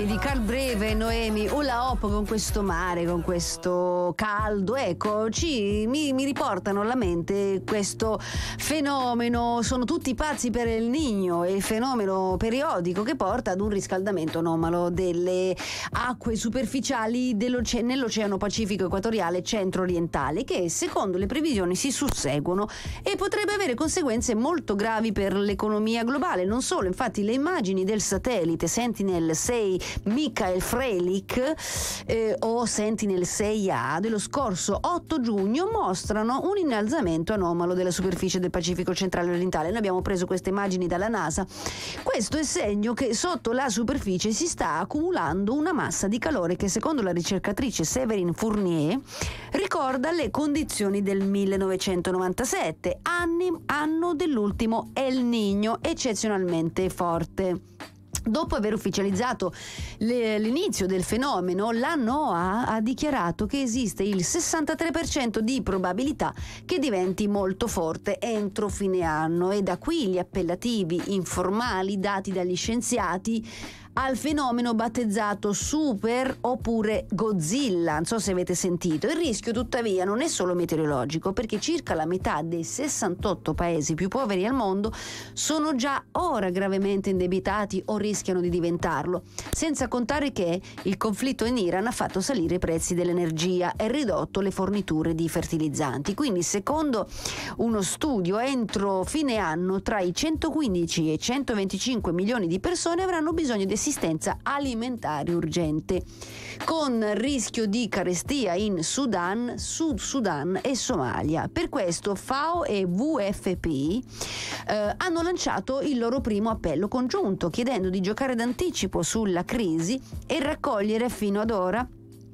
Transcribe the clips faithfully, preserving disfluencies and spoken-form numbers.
Di Carl Breve, Noemi, Hula Hop con questo mare, con questo caldo, ecco, ci, mi, mi riportano alla mente questo fenomeno. Sono tutti pazzi per il Niño, il fenomeno periodico che porta ad un riscaldamento anomalo delle acque superficiali nell'Oceano Pacifico equatoriale centro-orientale, che secondo le previsioni si susseguono e potrebbe avere conseguenze molto gravi per l'economia globale. Non solo, infatti le immagini del satellite Sentinel sei Michael Freilich eh, o Sentinel sei A dello scorso otto giugno mostrano un innalzamento anomalo della superficie del Pacifico centrale orientale. Noi abbiamo preso queste immagini dalla NASA. Questo è segno che sotto la superficie si sta accumulando una massa di calore che, secondo la ricercatrice Séverine Fournier, ricorda le condizioni del millenovecentonovantasette, anni, anno dell'ultimo El Niño eccezionalmente forte. Dopo aver ufficializzato le, l'inizio del fenomeno, la NOAA ha dichiarato che esiste il sessantatré per cento di probabilità che diventi molto forte entro fine anno, e da qui gli appellativi informali dati dagli scienziati al fenomeno battezzato Super oppure Godzilla. Non so se avete sentito. Il rischio tuttavia non è solo meteorologico, perché circa la metà dei sessantotto paesi più poveri al mondo sono già ora gravemente indebitati o rischiano di diventarlo, senza contare che il conflitto in Iran ha fatto salire i prezzi dell'energia e ridotto le forniture di fertilizzanti. Quindi, secondo uno studio, entro fine anno tra i centoquindici e i centoventicinque milioni di persone avranno bisogno di assistenza alimentare urgente, con rischio di carestia in Sudan, Sud Sudan e Somalia. Per questo FAO e W F P eh, hanno lanciato il loro primo appello congiunto, chiedendo di giocare d'anticipo sulla crisi e raccogliere fino ad ora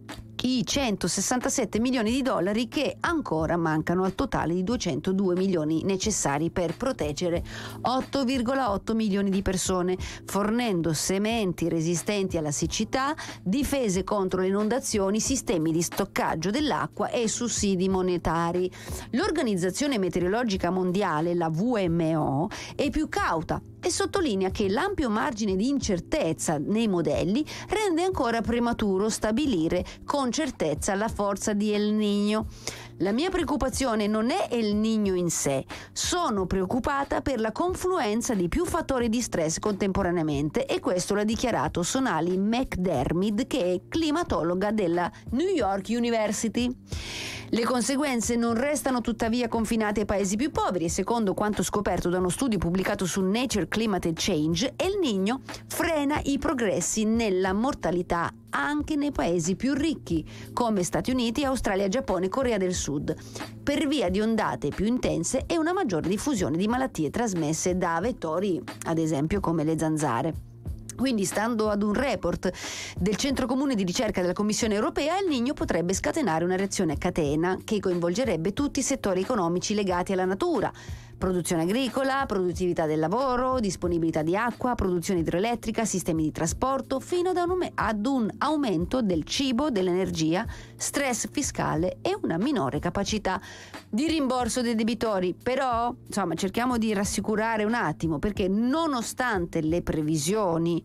i centosessantasette milioni di dollari che ancora mancano al totale di duecentodue milioni necessari per proteggere otto virgola otto milioni di persone, fornendo sementi resistenti alla siccità, difese contro le inondazioni, sistemi di stoccaggio dell'acqua e sussidi monetari. L'Organizzazione Meteorologica Mondiale, la W M O, è più cauta e sottolinea che l'ampio margine di incertezza nei modelli rende ancora prematuro stabilire con certezza la forza di El Niño. La mia preoccupazione non è El Niño in sé, sono preoccupata per la confluenza di più fattori di stress contemporaneamente, e questo l'ha dichiarato Sonali McDermid, che è climatologa della New York University. Le conseguenze non restano tuttavia confinate ai paesi più poveri, e secondo quanto scoperto da uno studio pubblicato su Nature Climate Change, El Niño frena i progressi nella mortalità anche nei paesi più ricchi come Stati Uniti, Australia, Giappone e Corea del Sud, per via di ondate più intense e una maggiore diffusione di malattie trasmesse da vettori, ad esempio come le zanzare. Quindi, stando ad un report del Centro Comune di Ricerca della Commissione Europea, El Niño potrebbe scatenare una reazione a catena che coinvolgerebbe tutti i settori economici legati alla natura: produzione agricola, produttività del lavoro, disponibilità di acqua, produzione idroelettrica, sistemi di trasporto, fino ad un, ad un aumento del cibo, dell'energia, stress fiscale e una minore capacità di rimborso dei debitori. Però, insomma, cerchiamo di rassicurare un attimo, perché nonostante le previsioni,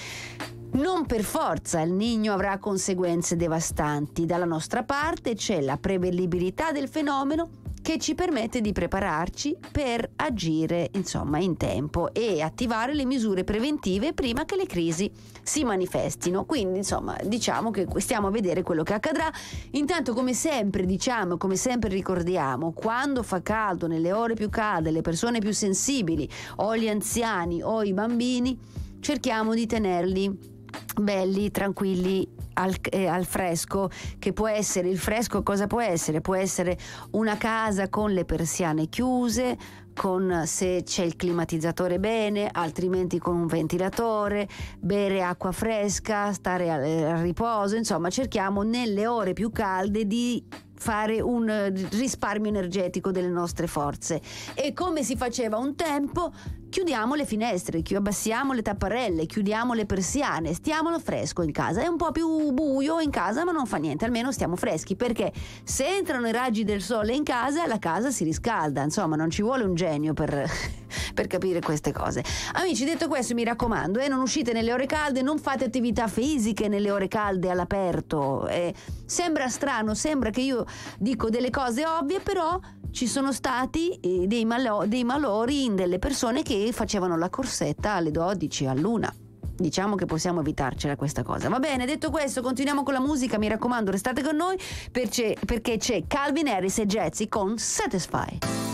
non per forza El Niño avrà conseguenze devastanti. Dalla nostra parte c'è la prevedibilità del fenomeno, che ci permette di prepararci per agire, insomma, in tempo e attivare le misure preventive prima che le crisi si manifestino. Quindi, insomma, diciamo che stiamo a vedere quello che accadrà. Intanto, come sempre diciamo, come sempre ricordiamo, quando fa caldo, nelle ore più calde, le persone più sensibili o gli anziani o i bambini, cerchiamo di tenerli belli, tranquilli, al, eh, al fresco, che può essere il fresco. Cosa può essere? Può essere una casa con le persiane chiuse, con, se c'è il climatizzatore, bene, altrimenti con un ventilatore, bere acqua fresca, stare al, al riposo. Insomma, cerchiamo nelle ore più calde di fare un risparmio energetico delle nostre forze, e come si faceva un tempo, chiudiamo le finestre, chi- abbassiamo le tapparelle, chiudiamo le persiane, stiamo al fresco in casa. È un po' più buio in casa, ma non fa niente, almeno stiamo freschi, perché se entrano i raggi del sole in casa, la casa si riscalda. Insomma, non ci vuole un genio per, per capire queste cose. Amici, detto questo, mi raccomando, eh, non uscite nelle ore calde, non fate attività fisiche nelle ore calde all'aperto. Eh, sembra strano, sembra che io dico delle cose ovvie, però ci sono stati eh, dei, malo- dei malori in delle persone che facevano la corsetta alle dodici, all'una. Diciamo che possiamo evitarcela questa cosa. Va bene, detto questo, continuiamo con la musica. Mi raccomando, restate con noi perché, perché c'è Calvin Harris e Jazzy con Satisfy.